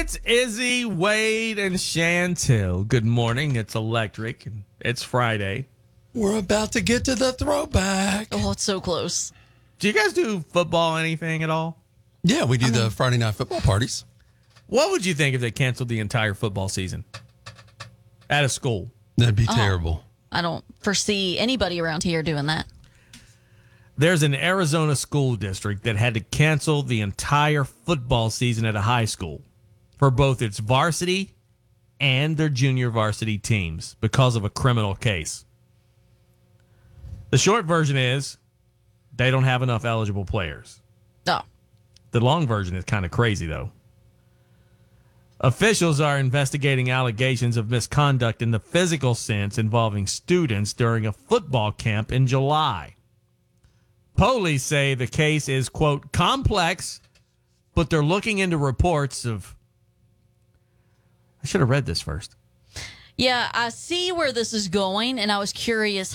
It's Izzy, Wade, and Chantel. Good morning. It's electric, and it's Friday. We're about to get to the throwback. Oh, it's so close. Do you guys do football anything at all? Yeah, we do the Friday night football parties. What would you think if they canceled the entire football season at a school? That'd be terrible. I don't foresee anybody around here doing that. There's an Arizona school district that had to cancel the entire football season at a high school for both its varsity and their junior varsity teams because of a criminal case. The short version is they don't have enough eligible players. Oh, The long version is kind of crazy, though. Officials are investigating allegations of misconduct in the physical sense involving students during a football camp in July. Police say the case is, quote, complex, but they're looking into reports of... I should have read this first. yeah, I see where this is going, and I was curious